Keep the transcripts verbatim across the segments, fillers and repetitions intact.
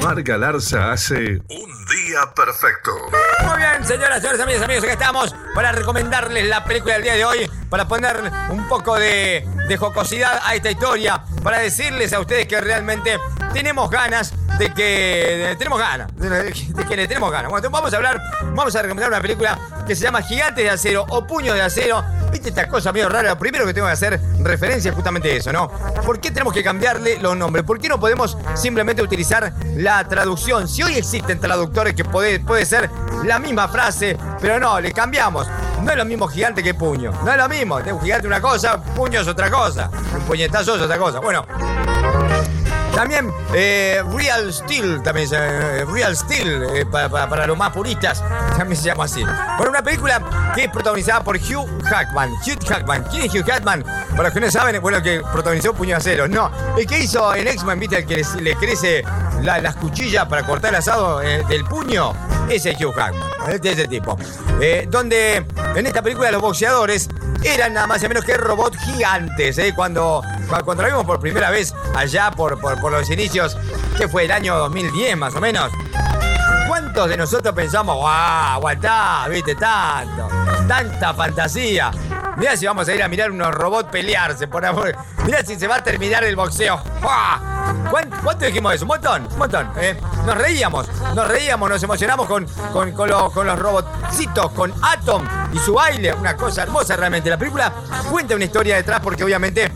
Omar Galarza hace Un Día Perfecto. Muy bien, señoras, señores, amigas, amigos, acá estamos para recomendarles la película del día de hoy, para poner un poco de, de jocosidad a esta historia, para decirles a ustedes que realmente tenemos ganas de que... De, tenemos ganas, de, de que le tenemos ganas. Bueno, vamos a hablar, vamos a recomendar una película que se llama Gigantes de Acero o Puños de Acero. ¿Viste esta cosa medio rara? Lo primero que tengo que hacer referencia es justamente eso, ¿no? ¿Por qué tenemos que cambiarle los nombres? ¿Por qué no podemos simplemente utilizar la traducción? Si hoy existen traductores que puede, puede ser la misma frase, pero no, le cambiamos. No es lo mismo gigante que puño. No es lo mismo. Un gigante es una cosa, puño es otra cosa. Un puñetazo es otra cosa. Bueno. También eh, Real Steel, también eh, Real Steel, eh, para, para, para los más puristas, también se llama así. Bueno, una película que es protagonizada por Hugh Jackman. Hugh Jackman. ¿Quién es Hugh Jackman? Para los que no saben, bueno, el que protagonizó Puño de Acero. No, el que hizo en X-Men, ¿viste? El que le, le crece la, las cuchillas para cortar el asado eh, del puño. Ese es Hugh Jackman, de ese tipo. Eh, donde en esta película los boxeadores eran nada más y menos que robots gigantes. Eh, cuando, cuando la vimos por primera vez allá por, por, por los inicios, que fue el año dos mil diez más o menos. ¿Cuántos de nosotros pensamos, guau, aguantá, viste, tanto, tanta fantasía? Mirá si vamos a ir a mirar unos robots pelearse, por amor. Mirá si se va a terminar el boxeo. ¿Cuánto, ¿Cuánto dijimos eso? Un montón, un montón. ¿eh? Nos reíamos, nos reíamos, nos emocionamos con, con, con, los, con los robotcitos, con Atom y su baile. Una cosa hermosa realmente. La película cuenta una historia detrás porque obviamente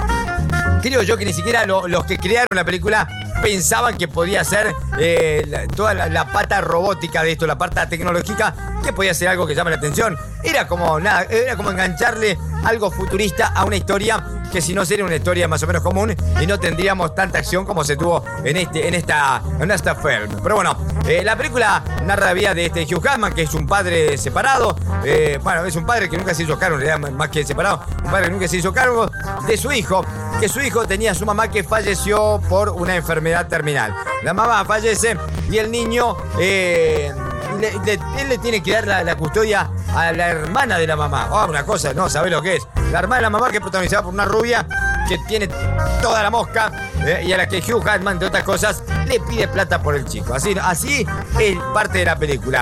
creo yo que ni siquiera lo, los que crearon la película pensaban que podía ser eh, la, toda la, la pata robótica de esto, la pata tecnológica, que podía ser algo que llame la atención. Era como nada, era como engancharle algo futurista a una historia que si no sería una historia más o menos común y no tendríamos tanta acción como se tuvo en este, en esta, en esta film. Pero bueno, eh, la película narra la vida de este Hugh Jackman, que es un padre separado. Eh, bueno, es un padre que nunca se hizo cargo, en realidad más que separado, un padre que nunca se hizo cargo de su hijo, que su hijo tenía a su mamá que falleció por una enfermedad terminal. La mamá fallece y el niño, eh, le, le, él le tiene que dar la, la custodia a la hermana de la mamá. Oh, una cosa, no, ¿sabés lo que es? La hermana de la mamá, que es protagonizada por una rubia que tiene toda la mosca, eh, y a la que Hugh Jackman, entre otras cosas, le pide plata por el chico. Así, así es parte de la película.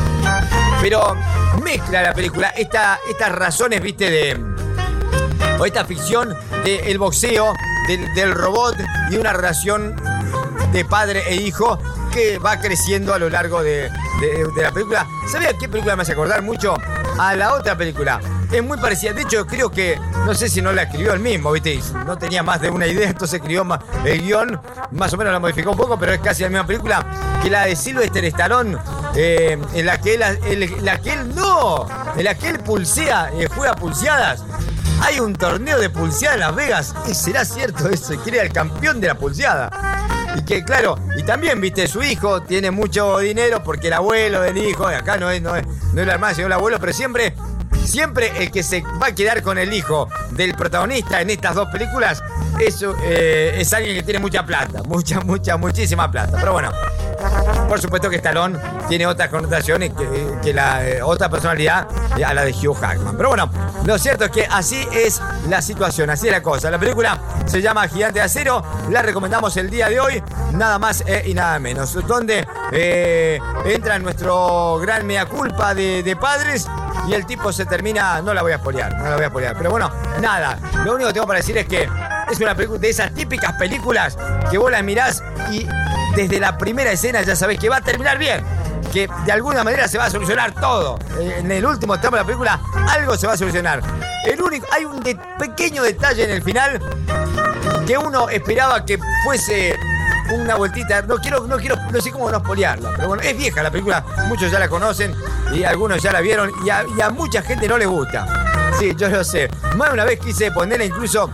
Pero mezcla la película esta, estas razones, viste, de... o esta ficción del boxeo, del, del robot y una relación de padre e hijo que va creciendo a lo largo de, de, de la película. ¿Sabía qué película me hace acordar mucho? A la otra película. Es muy parecida. De hecho, creo que, no sé si no la escribió él mismo, ¿viste? No tenía más de una idea, entonces escribió más, el guión, más o menos la modificó un poco, pero es casi la misma película que la de Sylvester Stallone, eh, en la que él, en la que él no, en la que él pulsea, eh, juega pulseadas. Hay un torneo de pulseada en Las Vegas. ¿Y será cierto eso? Y quiere el campeón de la pulseada. Y que, claro, y también, viste, su hijo tiene mucho dinero porque el abuelo del hijo, acá no es, no es, no es la hermana, sino el abuelo, pero siempre, siempre el que se va a quedar con el hijo del protagonista en estas dos películas es, eh, es alguien que tiene mucha plata. Mucha, mucha, muchísima plata. Pero bueno, por supuesto que Stallone tiene otras connotaciones que, que la eh, otra personalidad a la de Hugh Jackman. Pero bueno, lo cierto es que así es la situación, así es la cosa. La película se llama Gigante de Acero, la recomendamos el día de hoy, nada más eh, y nada menos. Donde eh, entra nuestro gran mea culpa de, de padres y el tipo se termina, no la voy a spoilear, no la voy a spoilear, pero bueno, nada, lo único que tengo para decir es que es una película de esas típicas películas que vos las mirás y desde la primera escena ya sabés que va a terminar bien, que de alguna manera se va a solucionar todo. En el último tramo de la película algo se va a solucionar. El único, hay un de, pequeño detalle en el final que uno esperaba que fuese una vueltita. No quiero, no quiero, no sé cómo no spoilearla, pero bueno, es vieja la película, muchos ya la conocen y algunos ya la vieron y a, y a mucha gente no le gusta. Sí, yo lo sé. Más de una vez quise ponerla incluso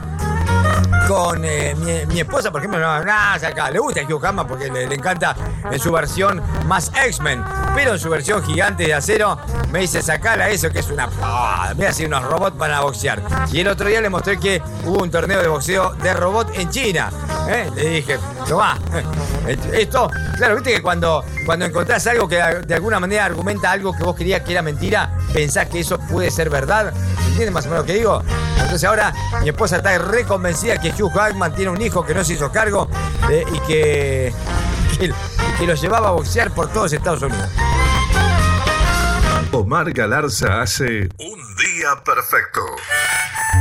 con eh, mi, mi esposa, por ejemplo, no, no, acá, le gusta Hugh Jackman porque le, le encanta en su versión más X-Men, pero en su versión Gigante de Acero me dice, sacala eso que es una... Oh, mira, si unos robots van a boxear. Y el otro día le mostré que hubo un torneo de boxeo de robot en China. ¿eh? Le dije, tomá, esto, claro, viste que cuando, cuando encontrás algo que de alguna manera argumenta algo que vos querías que era mentira, pensás que eso puede ser verdad. ¿Entienden más o menos lo que digo? Entonces ahora mi esposa está reconvencida que Hugh Jackman tiene un hijo que no se hizo cargo eh, y que, que, que lo llevaba a boxear por todos Estados Unidos. Omar Galarza hace Un Día Perfecto.